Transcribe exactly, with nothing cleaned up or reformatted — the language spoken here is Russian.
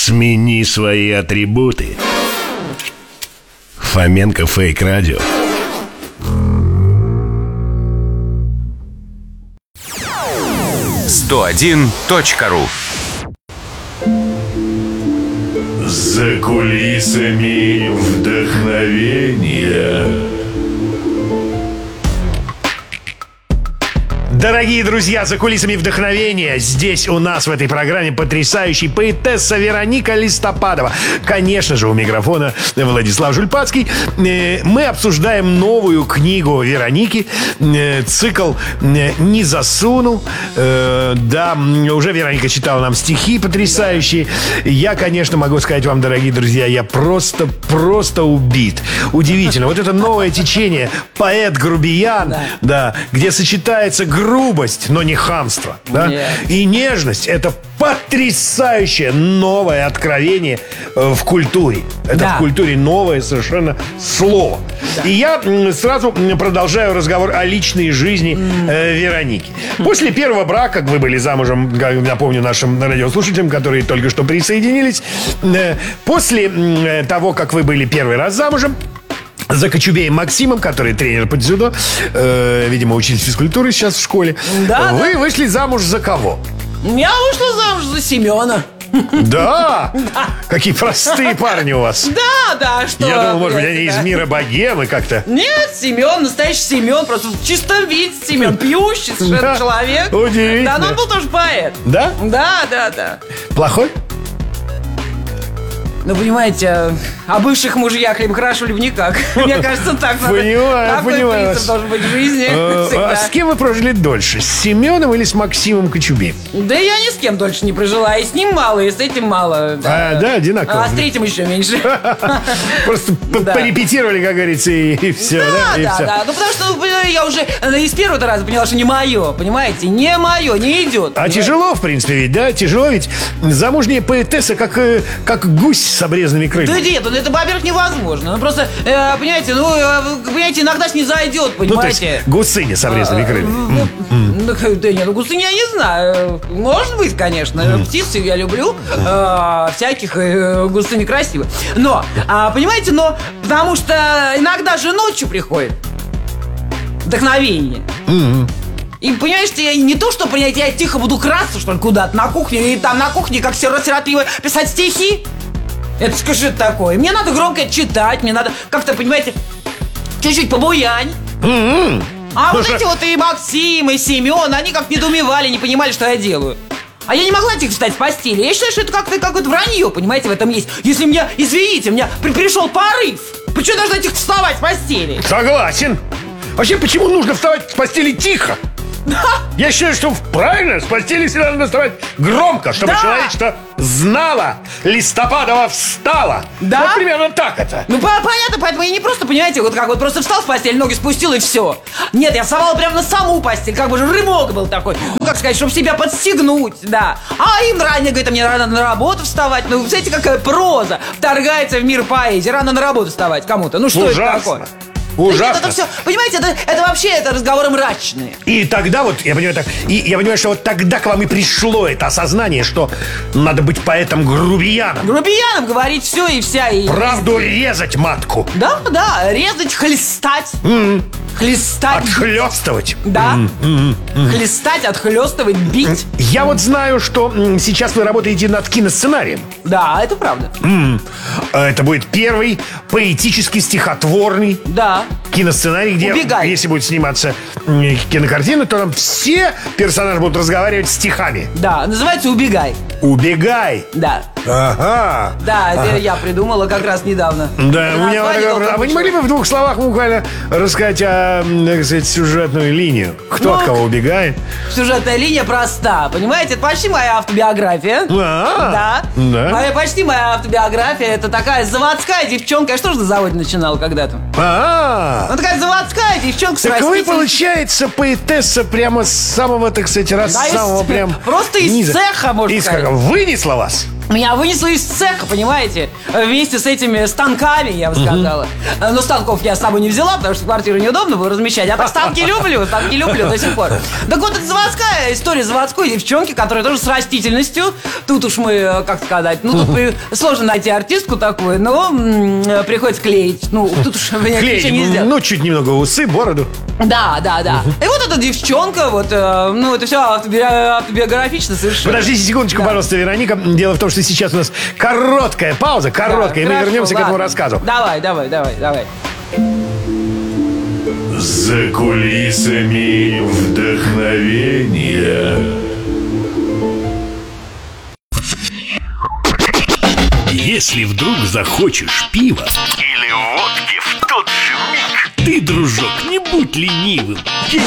Смени свои атрибуты. Фоменко Фейк Радио. сто один точка ру. За кулисами вдохновения. Дорогие друзья, за кулисами вдохновения. Здесь у нас в этой программе потрясающий поэтесса Вероника Листопадова. Конечно же, у микрофона Владислав Жульпацкий. Мы обсуждаем новую книгу Вероники. Цикл «Не засуну». Да, уже Вероника читала нам стихи потрясающие. Я, конечно, могу сказать вам, дорогие друзья, я просто, просто убит. Удивительно. Вот это новое течение. Поэт-грубиян, да. Да, где сочетается грубость, грубость, но не хамство, да? И нежность. Это потрясающее новое откровение в культуре. Это да. В культуре новое совершенно слово. Да. И я сразу продолжаю разговор о личной жизни mm. э, Вероники. После первого брака, как вы были замужем, напомню нашим радиослушателям, которые только что присоединились, э, после э, того, как вы были первый раз замужем за Кочубеем Максимом, который тренер по дзюдо, э, видимо, учитель физкультуры сейчас в школе. Да, Вы да. вышли замуж за кого? Я вышла замуж за Семена. Да? Какие простые парни у вас. Да, да, что? Я думал, может быть, они из мира богемы как-то. Нет, Семен, настоящий Семен, просто в чистом виде Семен, пьющий совершенно человек. Удивительно. Да, но он был тоже поэт. Да? Да, да, да. Плохой? Ну, понимаете, о бывших мужьях либо хорошо, либо никак. Мне кажется, так надо. Понимаю, такой понимаю. принцип должен быть в жизни. А с кем вы прожили дольше? С Семеном или с Максимом Кочубеем? Да я ни с кем дольше не прожила. И с ним мало, и с этим мало. А, да, одинаково. А с третьим еще меньше. Просто порепетировали, как говорится, и все, да? Да, да, да. Ну, потому что я уже из первого раза поняла, что не мое, понимаете? Не мое, не идет. А тяжело, в принципе, ведь, да? Тяжело ведь. Замужняя поэтесса, как, как гусь с обрезанными крыльями. Да нет, это, во-первых, невозможно. Ну, просто, э, понимаете, ну, э, понимаете, иногда ж не зайдет, понимаете. Ну, то есть гусыня с обрезанными крыльями. Да нет, ну, гусыня я не знаю. Может быть, конечно. Птицы я люблю. Всяких гусыни красивых. Но, понимаете, но потому что иногда же ночью приходит вдохновение. И, понимаете, не то, что, понимаете, я тихо буду красться, что ли, куда-то на кухне, и там на кухне, как сиротливо, писать стихи. Это скажи такое. Мне надо громко читать, мне надо как-то, понимаете, чуть-чуть побуянь. Mm-hmm. А вот эти вот и Максим, и Семен, они как недоумевали, не понимали, что я делаю. А я не могла тихо встать с постели. Я считаю, что это как-то какое-то вранье, понимаете, в этом есть. Если мне, извините, у меня при- пришел порыв, почему я должна тихо вставать с постели? Согласен. Вообще, почему нужно вставать с постели тихо? Да. Я считаю, что правильно, с постели всегда надо вставать громко, чтобы да. человечество знало, Листопадова встала. Да? Вот примерно так это. Ну, понятно, поэтому я не просто, понимаете, вот как вот просто встал с постели, ноги спустил и все. Нет, я вставала прямо на саму постель, как бы же рывок был такой. Ну, как сказать, чтобы себя подстегнуть, да. А им ранее, говорит, мне рано на работу вставать. Ну, знаете, какая проза вторгается в мир поэзии. Рано на работу вставать кому-то. Ну, что ужасно. Это такое? Ужасно. Да нет, это все, понимаете, это, это вообще это разговоры мрачные. И тогда вот, я понимаю, так, и я понимаю, что вот тогда к вам и пришло это осознание, что надо быть поэтом-грубияном. Грубияном говорить все и вся. И... Правду резать матку. Да, да, резать, хлестать. Mm-hmm. Хлестать. Отхлестывать. Да. Mm-hmm. Mm-hmm. Хлестать, отхлестывать, бить. Я вот знаю, что сейчас вы работаете над киносценарием. Да, это правда. Mm. Это будет первый поэтический стихотворный да. киносценарий, где, Убегай. Если будет сниматься кинокартина, то там все персонажи будут разговаривать стихами. Да, называется «Убегай». Убегай. Да. Ага. Да, это ага. я придумала как раз недавно. Да, у меня вот, а вы не могли бы в двух словах буквально рассказать о, так сказать, сюжетную линию? Кто ну, от кого убегает? Сюжетная линия проста, понимаете? Это почти моя автобиография. А-а-а. Да. Да. Моя, почти моя автобиография. Это такая заводская девчонка. Я что же на заводе начинала когда-то? А-а-а. Ну, такая заводская девчонка. Так вы, получается, поэтесса прямо с самого, так сказать, раз да, самого из, прям просто из низа. цеха, можно из сказать. Как, вынесла вас? Меня вынесло из цеха, понимаете, вместе с этими станками, я бы сказала. Uh-huh. Но станков я с собой не взяла, потому что квартиру неудобно было размещать. А так станки люблю, станки люблю до сих пор. Так вот, это заводская история заводской девчонки, которая тоже с растительностью. Тут уж мы, как сказать, ну тут uh-huh. сложно найти артистку такую, но м- приходится клеить. Ну, тут уж меня ничего не сделать. Ну, чуть немного усы, бороду. Да, да, да. Uh-huh. И вот эта девчонка, вот, э, ну, это все автоби- автобиографично совершенно. Подождите секундочку, да. пожалуйста, Вероника. Дело в том, что сейчас у нас короткая пауза, короткая, да, и мы хорошо, вернемся ладно. к этому рассказу. Давай, давай, давай, давай. За кулисами вдохновения. Если вдруг захочешь пива или водки в тот же миг, ты, дружок, не будь ленивым. Есть